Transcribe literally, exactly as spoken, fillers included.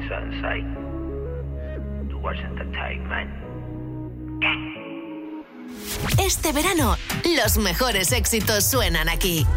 Sunset. Towards Entertainment. Este verano, los mejores éxitos suenan aquí.